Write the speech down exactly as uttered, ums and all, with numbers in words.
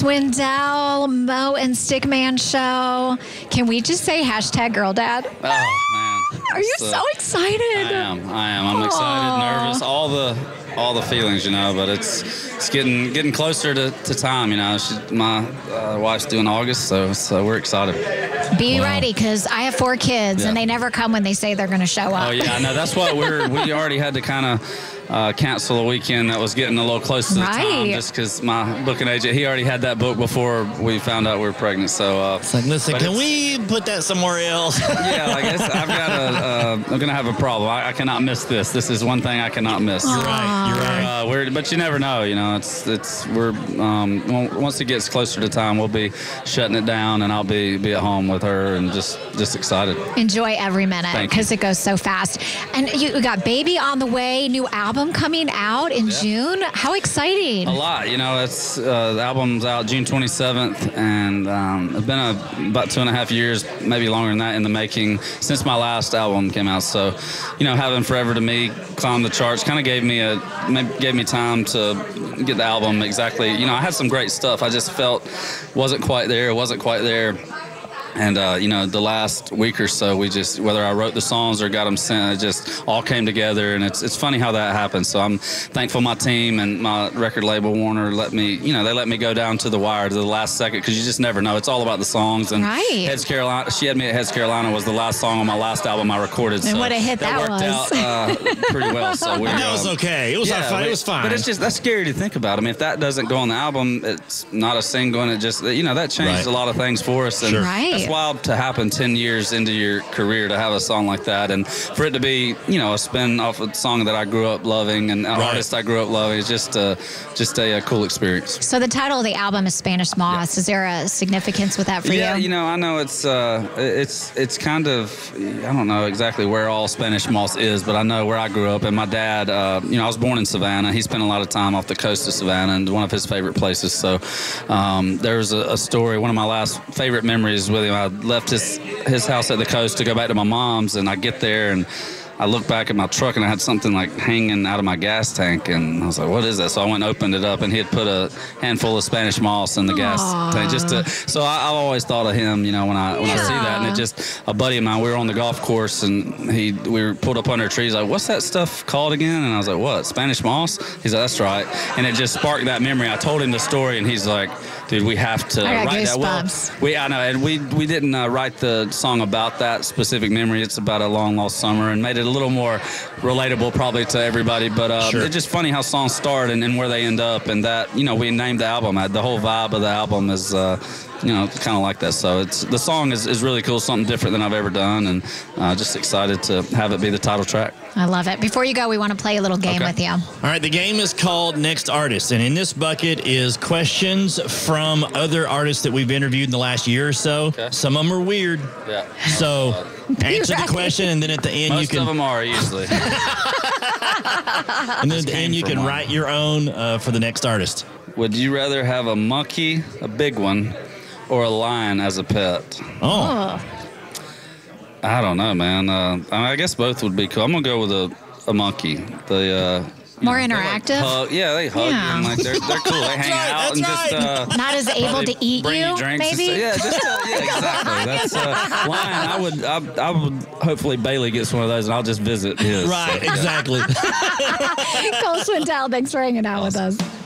Swindell, Mo and Stickman show. Can we just say hashtag girl dad? Oh, man. Are you uh, so excited? I am. I am. I'm excited, nervous, all the all the feelings, you know, but it's it's getting getting closer to, to time, you know. She, my uh, wife's due in August, so, so we're excited. Be wow. ready, because I have four kids, yeah. and they never come when they say they're going to show up. Oh, yeah, I know. That's what we're, we already had to kind of uh, cancel a weekend that was getting a little close to the right. time, just because my booking agent, he already had that book before we found out we were pregnant. So, uh, it's like, listen, can we put that somewhere else? Yeah, like it's, I've got a, uh, I'm going to have a problem. I, I cannot miss this. This is one thing I cannot miss. You're right. You're right. Uh, we're, but you never know, you know. It's it's we're um, once it gets closer to time, we'll be shutting it down, and I'll be be at home with her and just just excited. Enjoy every minute because it goes so fast. And you got Baby on the way, new album coming out in yeah. June. How exciting! A lot, you know. It's uh, the album's out June twenty-seventh, and um, it's been a, about two and a half years, maybe longer than that, in the making since my last album came out. So, you know, having Forever to Me climb the charts kind of gave me a gave me time to get the album exactly. You know, I had some great stuff. I just felt wasn't quite there. Wasn't quite there. And, uh, you know, the last week or so, we just, whether I wrote the songs or got them sent, it just all came together. And it's it's funny how that happens. So I'm thankful my team and my record label, Warner, let me, you know, they let me go down to the wire to the last second, because you just never know. It's all about the songs. And right. Heads Carolina, She Had Me at Heads Carolina was the last song on my last album I recorded. And so what a hit that, that worked was. out uh, pretty well. So we, that was um, okay. It was, yeah, fine. We, it was fine. But it's just, that's scary to think about. I mean, if that doesn't go on the album, it's not a single, and it just, you know, that changed right. a lot of things for us. And sure. right. that's wild to happen ten years into your career, to have a song like that, and for it to be, you know, a spin off a song that I grew up loving and an right. artist I grew up loving. Is just a, just a, a cool experience. So the title of the album is Spanish Moss. Yeah. Is there a significance with that for yeah, you? Yeah, you know, I know it's uh, it's it's kind of, I don't know exactly where all Spanish Moss is, but I know where I grew up, and my dad, uh, you know, I was born in Savannah. He spent a lot of time off the coast of Savannah, and one of his favorite places. So um, there's a, a story, one of my last favorite memories with him. I left his his house at the coast to go back to my mom's, and I get there and I look back at my truck and I had something like hanging out of my gas tank, and I was like, what is that? So I went and opened it up, and he had put a handful of Spanish moss in the gas Aww. tank. Just to, so I, I've always thought of him, you know, when I when yeah. I see that. And it just, a buddy of mine, we were on the golf course, and he we were pulled up under a tree. He's like, what's that stuff called again? And I was like, what, Spanish moss? He's like, that's right. And it just sparked that memory. I told him the story, and he's like, dude, we have to I got write that. Well, we I know, and we we didn't uh, write the song about that specific memory. It's about a long lost summer, and made it a little more relatable probably to everybody. But uh, sure. it's just funny how songs start and, and where they end up, and that, you know, we named the album. The whole vibe of the album is, uh, you know, kind of like that. So it's the song is, is really cool, something different than I've ever done, and uh, just excited to have it be the title track. I love it. Before you go, we want to play a little game okay. with you. All right, the game is called Next Artist, and in this bucket is questions from other artists that we've interviewed in the last year or so. Okay. Some of them are weird. Yeah. So answer the question, and then at the end Most you can. Most of them are usually. And then at the end you can one. write your own uh, for the next artist. Would you rather have a monkey, a big one, or a lion as a pet? Oh. oh. I don't know, man. Uh, I guess both would be cool. I'm gonna go with a, a monkey. The uh, more know, interactive. Like hug, yeah, they hug yeah. you. And like they're they're cool. They hang right, out and right. just uh, not as able to eat bring you, you drinks maybe. And yeah, just uh, yeah, exactly. That's uh, lion. I would I, I would hopefully Bailey gets one of those, and I'll just visit his. Right, so, yeah. exactly. Cole Swindell, thanks for hanging out awesome. with us.